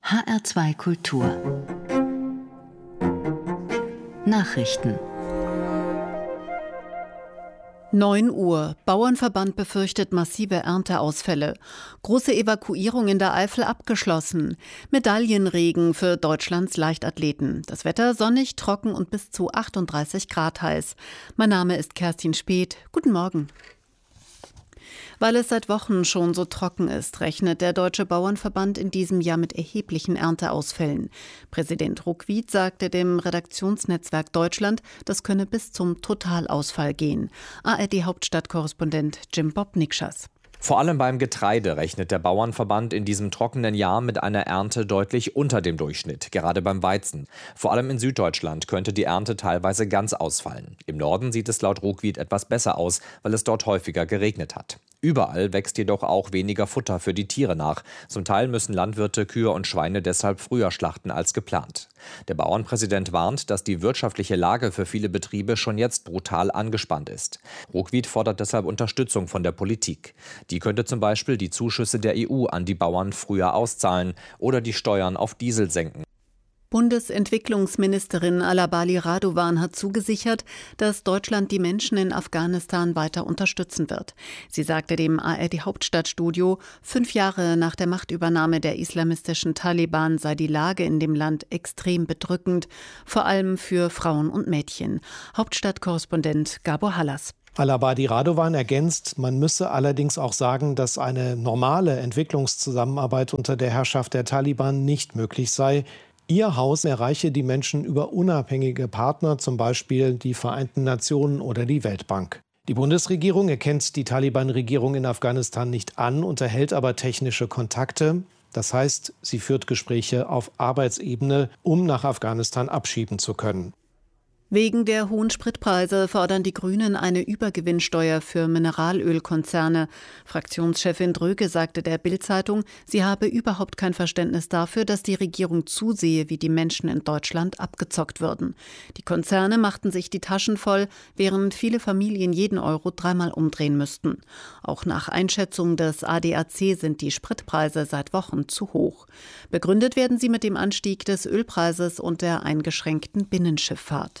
HR2 Kultur Nachrichten 9 Uhr. Bauernverband befürchtet massive Ernteausfälle. Große Evakuierung in der Eifel abgeschlossen. Medaillenregen für Deutschlands Leichtathleten. Das Wetter sonnig, trocken und bis zu 38 Grad heiß. Mein Name ist Kerstin Speth. Guten Morgen. Weil es seit Wochen schon so trocken ist, rechnet der Deutsche Bauernverband in diesem Jahr mit erheblichen Ernteausfällen. Präsident Ruckwied sagte dem Redaktionsnetzwerk Deutschland, das könne bis zum Totalausfall gehen. ARD-Hauptstadtkorrespondent Jim Bob Nikschas. Vor allem beim Getreide rechnet der Bauernverband in diesem trockenen Jahr mit einer Ernte deutlich unter dem Durchschnitt, gerade beim Weizen. Vor allem in Süddeutschland könnte die Ernte teilweise ganz ausfallen. Im Norden sieht es laut Ruckwied etwas besser aus, weil es dort häufiger geregnet hat. Überall wächst jedoch auch weniger Futter für die Tiere nach. Zum Teil müssen Landwirte Kühe und Schweine deshalb früher schlachten als geplant. Der Bauernpräsident warnt, dass die wirtschaftliche Lage für viele Betriebe schon jetzt brutal angespannt ist. Ruckwied fordert deshalb Unterstützung von der Politik. Die könnte zum Beispiel die Zuschüsse der EU an die Bauern früher auszahlen oder die Steuern auf Diesel senken. Bundesentwicklungsministerin Alabali Radovan hat zugesichert, dass Deutschland die Menschen in Afghanistan weiter unterstützen wird. Sie sagte dem ARD-Hauptstadtstudio, 5 Jahre nach der Machtübernahme der islamistischen Taliban sei die Lage in dem Land extrem bedrückend, vor allem für Frauen und Mädchen. Hauptstadtkorrespondent Gabor Hallas. Alabali Radovan ergänzt, man müsse allerdings auch sagen, dass eine normale Entwicklungszusammenarbeit unter der Herrschaft der Taliban nicht möglich sei. Ihr Haus erreiche die Menschen über unabhängige Partner, zum Beispiel die Vereinten Nationen oder die Weltbank. Die Bundesregierung erkennt die Taliban-Regierung in Afghanistan nicht an, unterhält aber technische Kontakte. Das heißt, sie führt Gespräche auf Arbeitsebene, um nach Afghanistan abschieben zu können. Wegen der hohen Spritpreise fordern die Grünen eine Übergewinnsteuer für Mineralölkonzerne. Fraktionschefin Dröge sagte der Bild-Zeitung, sie habe überhaupt kein Verständnis dafür, dass die Regierung zusehe, wie die Menschen in Deutschland abgezockt würden. Die Konzerne machten sich die Taschen voll, während viele Familien jeden Euro 3-mal umdrehen müssten. Auch nach Einschätzung des ADAC sind die Spritpreise seit Wochen zu hoch. Begründet werden sie mit dem Anstieg des Ölpreises und der eingeschränkten Binnenschifffahrt.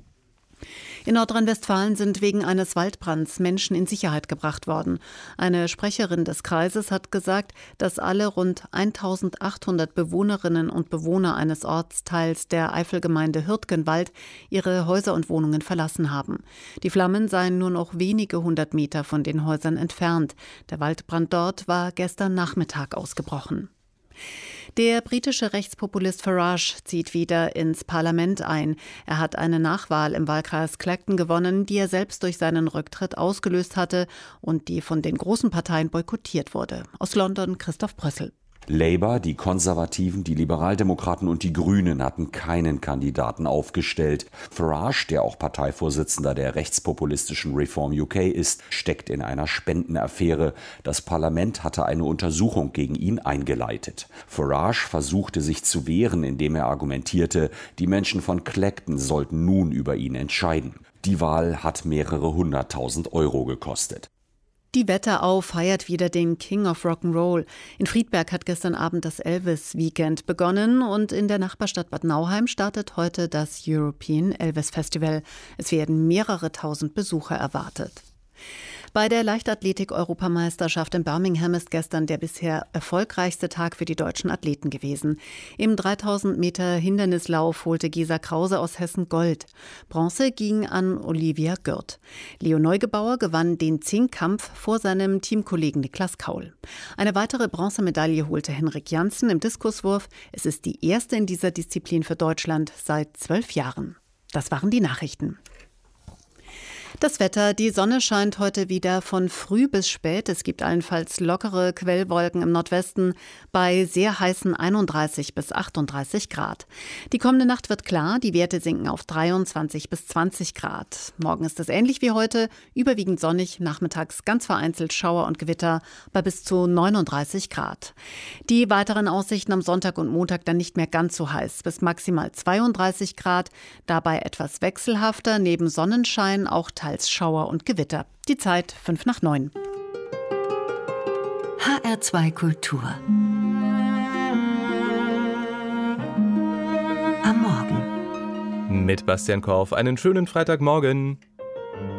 In Nordrhein-Westfalen sind wegen eines Waldbrands Menschen in Sicherheit gebracht worden. Eine Sprecherin des Kreises hat gesagt, dass alle rund 1800 Bewohnerinnen und Bewohner eines Ortsteils der Eifelgemeinde Hürtgenwald ihre Häuser und Wohnungen verlassen haben. Die Flammen seien nur noch wenige 100 Meter von den Häusern entfernt. Der Waldbrand dort war gestern Nachmittag ausgebrochen. Der britische Rechtspopulist Farage zieht wieder ins Parlament ein. Er hat eine Nachwahl im Wahlkreis Clacton gewonnen, die er selbst durch seinen Rücktritt ausgelöst hatte und die von den großen Parteien boykottiert wurde. Aus London Christoph Brössel. Labour, die Konservativen, die Liberaldemokraten und die Grünen hatten keinen Kandidaten aufgestellt. Farage, der auch Parteivorsitzender der rechtspopulistischen Reform UK ist, steckt in einer Spendenaffäre. Das Parlament hatte eine Untersuchung gegen ihn eingeleitet. Farage versuchte sich zu wehren, indem er argumentierte, die Menschen von Clacton sollten nun über ihn entscheiden. Die Wahl hat mehrere 100.000 Euro gekostet. Die Wetterau feiert wieder den King of Rock'n'Roll. In Friedberg hat gestern Abend das Elvis-Weekend begonnen und in der Nachbarstadt Bad Nauheim startet heute das European Elvis Festival. Es werden mehrere tausend Besucher erwartet. Bei der Leichtathletik-Europameisterschaft in Birmingham ist gestern der bisher erfolgreichste Tag für die deutschen Athleten gewesen. Im 3000 Meter Hindernislauf holte Gesa Krause aus Hessen Gold. Bronze ging an Olivia Gürt. Leo Neugebauer gewann den Zehnkampf vor seinem Teamkollegen Niklas Kaul. Eine weitere Bronzemedaille holte Henrik Janssen im Diskuswurf. Es ist die erste in dieser Disziplin für Deutschland seit 12 Jahren. Das waren die Nachrichten. Das Wetter, die Sonne scheint heute wieder von früh bis spät. Es gibt allenfalls lockere Quellwolken im Nordwesten bei sehr heißen 31 bis 38 Grad. Die kommende Nacht wird klar, die Werte sinken auf 23 bis 20 Grad. Morgen ist es ähnlich wie heute, überwiegend sonnig, nachmittags ganz vereinzelt Schauer und Gewitter bei bis zu 39 Grad. Die weiteren Aussichten am Sonntag und Montag dann nicht mehr ganz so heiß, bis maximal 32 Grad, dabei etwas wechselhafter, neben Sonnenschein auch teils Schauer und Gewitter. Die Zeit 8:55. HR2 Kultur am Morgen. Mit Bastian Korf einen schönen Freitagmorgen.